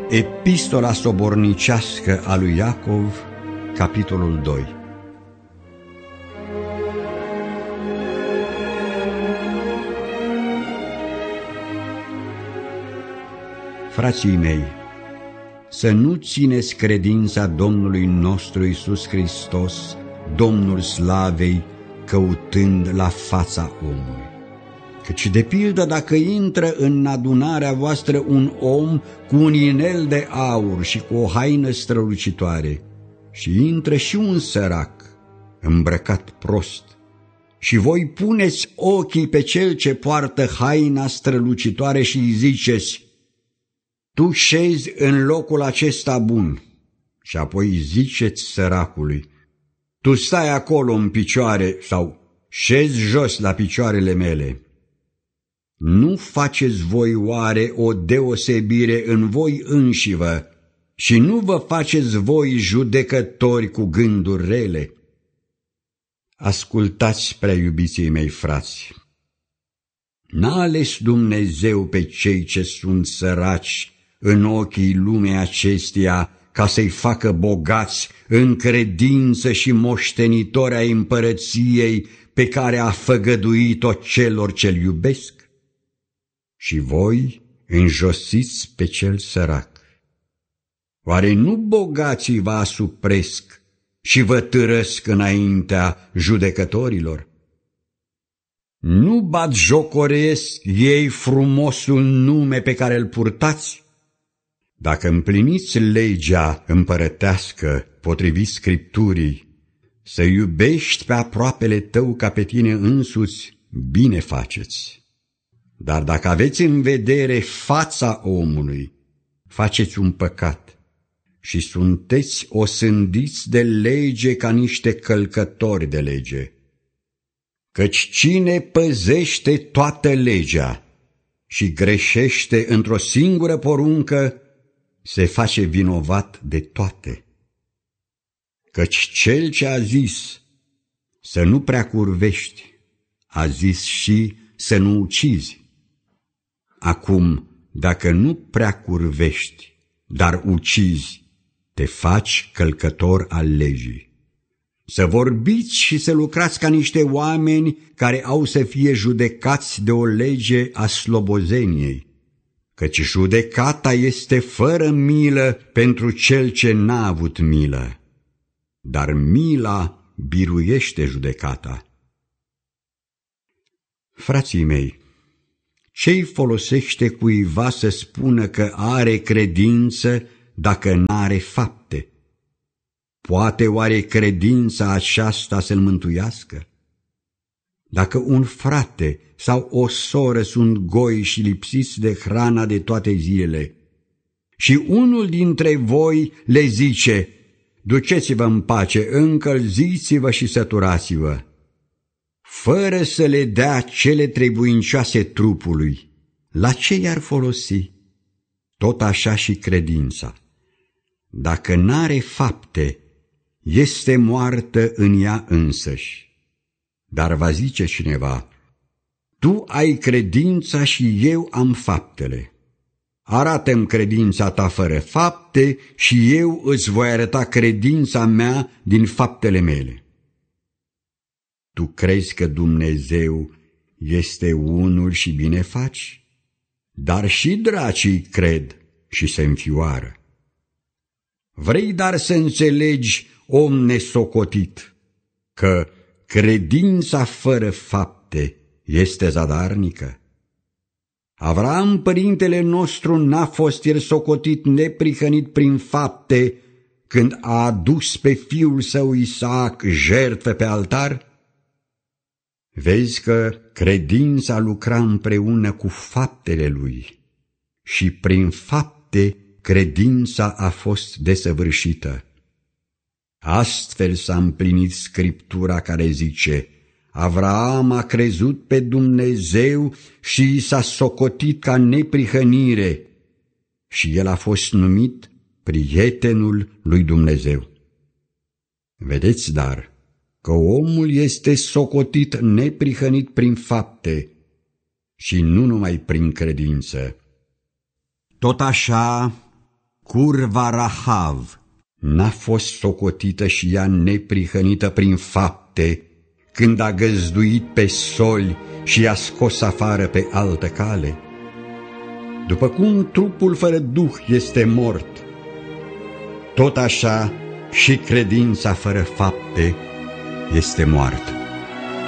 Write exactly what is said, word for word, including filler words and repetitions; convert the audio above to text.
Epistola sobornicească a lui Iacov, capitolul doi. Frații mei, să nu țineți credința Domnului nostru Iisus Hristos, Domnul slavei, căutând la fața omului. Căci de pildă dacă intră în adunarea voastră un om cu un inel de aur și cu o haină strălucitoare, și intră și un sărac îmbrăcat prost, și voi puneți ochii pe cel ce poartă haina strălucitoare și îi ziceți: tu șezi în locul acesta bun, și apoi ziceți săracului: tu stai acolo în picioare, sau șezi jos la picioarele mele. Nu faceți voi oare o deosebire în voi înșivă și nu vă faceți voi judecători cu gânduri rele? Ascultați, prea iubiții mei frați, n-a ales Dumnezeu pe cei ce sunt săraci în ochii lumii acesteia ca să-i facă bogați în credință și moștenitori ai împărăției pe care a făgăduit-o celor ce-L iubesc? Și voi înjosiți pe cel sărac. Oare nu bogații vă asupresc și vă târăsc înaintea judecătorilor? Nu batjocoresc ei frumosul nume pe care îl purtați? Dacă împliniți legea împărătească potrivit Scripturii, să iubești pe aproapele tău ca pe tine însuți, bine faceți. Dar dacă aveți în vedere fața omului, faceți un păcat și sunteți osândiți de lege ca niște călcători de lege. Căci cine păzește toată legea și greșește într-o singură poruncă, se face vinovat de toate. Căci cel ce a zis să nu prea curvești, a zis și să nu ucizi. Acum, dacă nu prea curvești, dar ucizi, te faci călcător al legii. Să vorbiți și să lucrați ca niște oameni care au să fie judecați de o lege a slobozeniei, căci judecata este fără milă pentru cel ce n-a avut milă, dar mila biruiește judecata. Frații mei, ce-i folosește cuiva să spună că are credință dacă n-are fapte? Poate oare credința aceasta să-l mântuiască? Dacă un frate sau o soră sunt goi și lipsiți de hrana de toate zilele, și unul dintre voi le zice: duceți-vă în pace, încălziți-vă și săturați-vă, fără să le dea cele trebuincioase trupului, la ce i-ar folosi? Tot așa și credința, dacă n-are fapte, este moartă în ea însăși. Dar va zice cineva: tu ai credința și eu am faptele. Arată-mi credința ta fără fapte și eu îți voi arăta credința mea din faptele mele. Tu crezi că Dumnezeu este unul și bine faci? Dar și dracii cred și se înfioară. Vrei dar să înțelegi, om nesocotit, că credința fără fapte este zadarnică? Avram, părintele nostru, n-a fost el socotit neprihănit prin fapte când a adus pe fiul său Isaac jertfă pe altar? Vezi că credința lucra împreună cu faptele lui și prin fapte credința a fost desăvârșită. Astfel s-a împlinit Scriptura care zice: Avraam a crezut pe Dumnezeu și i s-a socotit ca neprihănire și el a fost numit prietenul lui Dumnezeu. Vedeți, dar, că omul este socotit neprihănit prin fapte și nu numai prin credință. Tot așa, Curva Rahav n-a fost socotită și ea neprihănită prin fapte, când a găzduit pe soli și i-a scos afară pe altă cale? După cum trupul fără duh este mort, tot așa și credința fără fapte este moartă.